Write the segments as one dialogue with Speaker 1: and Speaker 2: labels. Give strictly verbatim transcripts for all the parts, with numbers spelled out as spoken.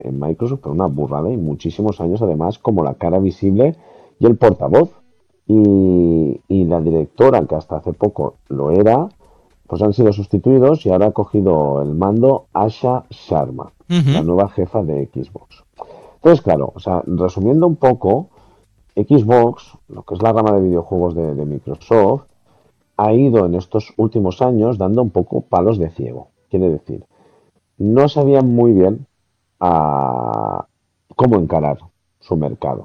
Speaker 1: en Microsoft, pero una burrada, y muchísimos años además como la cara visible y el portavoz. Y, y la directora, que hasta hace poco lo era, pues han sido sustituidos y ahora ha cogido el mando Asha Sharma, la
Speaker 2: Uh-huh.
Speaker 1: nueva jefa de Xbox. Entonces, claro, o sea, resumiendo un poco, Xbox, lo que es la rama de videojuegos de, de Microsoft, ha ido en estos últimos años dando un poco palos de ciego. Quiere decir, no sabían muy bien a cómo encarar su mercado.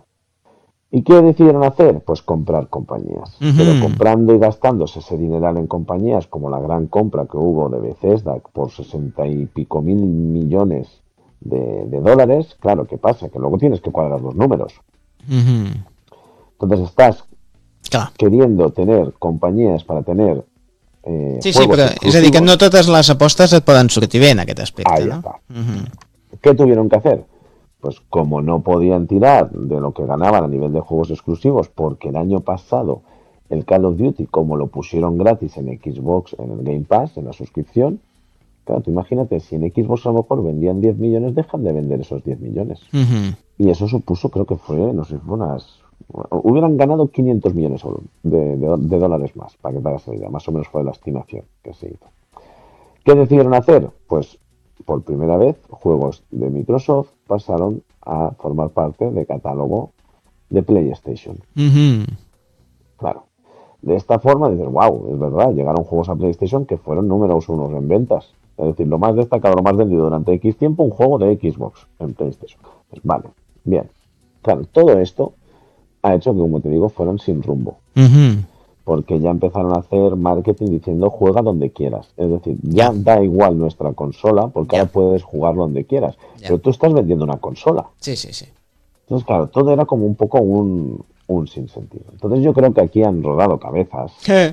Speaker 1: ¿Y qué decidieron hacer? Pues comprar compañías. Pero
Speaker 2: Uh-huh.
Speaker 1: comprando y gastándose ese dineral en compañías, como la gran compra que hubo de Bethesda por sesenta y pico mil millones de, de dólares, claro, ¿qué pasa? Que luego tienes que cuadrar los números.
Speaker 2: Uh-huh.
Speaker 1: Entonces estás
Speaker 2: Clar.
Speaker 1: queriendo tener compañías para tener eh,
Speaker 2: Sí, sí,
Speaker 1: juegos
Speaker 2: però és a dir que no
Speaker 1: exclusivos.
Speaker 2: totes les apostes et poden sortir bé en aquest aspecte,
Speaker 1: Ahí
Speaker 2: no?
Speaker 1: está.
Speaker 2: Uh-huh.
Speaker 1: ¿Qué tuvieron que hacer? Pues como no podían tirar de lo que ganaban a nivel de juegos exclusivos, porque el año pasado el Call of Duty, como lo pusieron gratis en Xbox, en el Game Pass, en la suscripción, claro, tú imagínate, si en Xbox a lo mejor vendían diez millones, dejan de vender esos diez millones.
Speaker 2: Uh-huh.
Speaker 1: Y eso supuso, creo que fue, no sé, fue unas... Hubieran ganado quinientos millones de, de, de dólares más, para que te hagas la idea. Más o menos fue la estimación que se hizo. ¿Qué decidieron hacer? Pues por primera vez juegos de Microsoft pasaron a formar parte de catálogo de PlayStation.
Speaker 2: Uh-huh.
Speaker 1: Claro. De esta forma dices, wow, es verdad, llegaron juegos a PlayStation que fueron números unos en ventas. Es decir, lo más destacado, lo más vendido durante X tiempo, un juego de Xbox en PlayStation. Pues vale, bien. Claro, todo esto ha hecho que, como te digo, fueron sin rumbo.
Speaker 2: Uh-huh.
Speaker 1: Porque ya empezaron a hacer marketing diciendo juega donde quieras. Es decir, ya
Speaker 2: Ya.
Speaker 1: da igual nuestra consola, porque
Speaker 2: Ya.
Speaker 1: ahora puedes jugarlo donde quieras.
Speaker 2: Ya.
Speaker 1: Pero tú estás vendiendo una consola.
Speaker 2: Sí, sí, sí.
Speaker 1: Entonces, claro, todo era como un poco un, un sinsentido. Entonces yo creo que aquí han rodado cabezas
Speaker 2: Eh.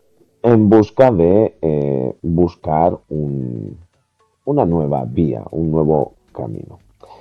Speaker 1: en busca de eh, buscar un, una nueva vía, un nuevo camino.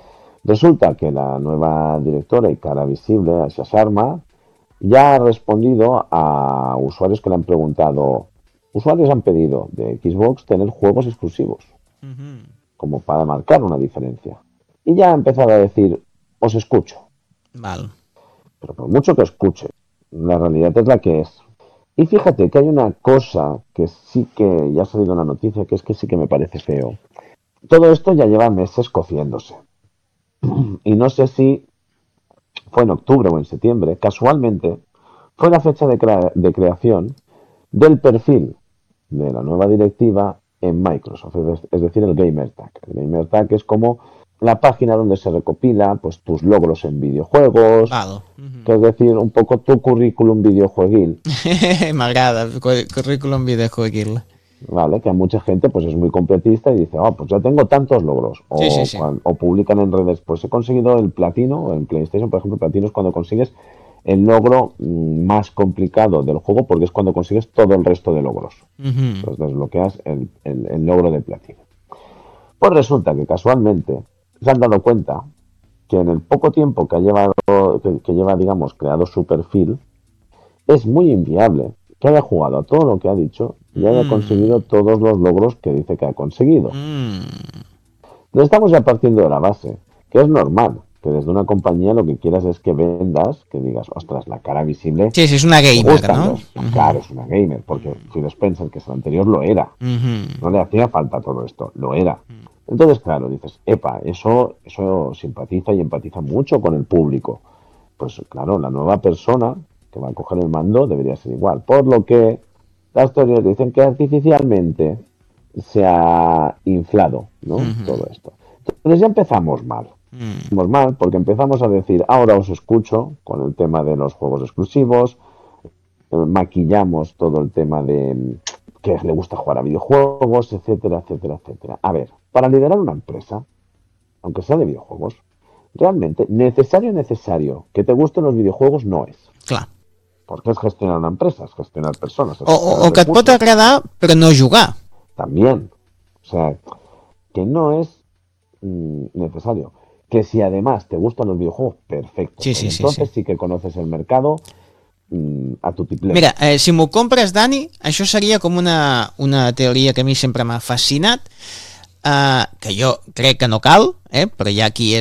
Speaker 1: Resulta que la nueva directora y cara visible, Asha Sharma, ya ha respondido a usuarios que le han preguntado. Usuarios han pedido de Xbox tener juegos exclusivos,
Speaker 2: Uh-huh.
Speaker 1: como para marcar una diferencia. Y ya ha empezado a decir, os escucho.
Speaker 2: Val.
Speaker 1: Pero por mucho que escuche, la realidad es la que es. Y fíjate que hay una cosa que sí que ya ha salido una noticia, que es que sí que me parece feo. Todo esto ya lleva meses cociéndose. Y no sé si fue en octubre o en septiembre, casualmente, fue la fecha de, crea- de creación del perfil de la nueva directiva en Microsoft, es, es decir, el GamerTag. El GamerTag es como la página donde se recopila pues tus logros en videojuegos,
Speaker 2: Val. Uh-huh.
Speaker 1: que es decir, un poco tu currículum videojueguil,
Speaker 2: M'agrada, cu- currículum videojueguil.
Speaker 1: ¿vale? Que a mucha gente pues es muy completista y dice, oh, pues ya tengo tantos logros. O,
Speaker 2: Sí, sí, sí.
Speaker 1: cuan- o publican en redes, pues he conseguido el platino, en PlayStation, por ejemplo, platino es cuando consigues el logro mm, más complicado del juego porque es cuando consigues todo el resto de logros.
Speaker 2: Uh-huh.
Speaker 1: Pues desbloqueas el, el- el logro de platino. Pues resulta que casualmente se han dado cuenta que en el poco tiempo que ha llevado, que, que lleva, digamos, creado su perfil, es muy inviable que haya jugado a todo lo que ha dicho y haya
Speaker 2: Mm.
Speaker 1: conseguido todos los logros que dice que ha conseguido.
Speaker 2: Mm.
Speaker 1: Entonces estamos ya partiendo de la base, que es normal que desde una compañía lo que quieras es que vendas, que digas, ostras, la cara visible,
Speaker 2: Sí, sí, és una
Speaker 1: me
Speaker 2: gamer,
Speaker 1: gustan
Speaker 2: no?
Speaker 1: los, claro, es una gamer, porque Phil Spencer, que es el anterior, lo era.
Speaker 2: Uh-huh.
Speaker 1: No le hacía falta todo esto, lo era. Entonces, claro, dices, epa, eso, eso simpatiza y empatiza mucho con el público. Pues claro, la nueva persona que va a coger el mando debería ser igual. Por lo que las teorías dicen que artificialmente se ha inflado, ¿no?
Speaker 2: Ujú.
Speaker 1: Todo esto. Entonces ya empezamos mal.
Speaker 2: Mm.
Speaker 1: Empezamos mal porque empezamos a decir, ahora os escucho con el tema de los juegos exclusivos, eh, maquillamos todo el tema de mm, que le gusta jugar a videojuegos, etcétera, etcétera, etcétera. A ver, para liderar una empresa, aunque sea de videojuegos, realmente necesario, necesario que te gusten los videojuegos no es.
Speaker 2: Clar.
Speaker 1: Porque es gestionar una empresa, es gestionar personas. Es
Speaker 2: O, o,
Speaker 1: gestionar
Speaker 2: o que et pot
Speaker 1: recursos.
Speaker 2: agradar, però no jugar.
Speaker 1: También. O sea, que no es mm, necesario. Que si además te gustan los videojuegos, perfecto.
Speaker 2: Sí,
Speaker 1: Pues
Speaker 2: sí, sí,
Speaker 1: entonces
Speaker 2: sí.
Speaker 1: sí que conoces el mercado mm, a tu tiplero.
Speaker 2: Mira, eh, si m'ho compres, Dani, això seria com una, una teoria que a mi sempre m'ha fascinat, eh, que jo crec que no cal, eh, però hi ha qui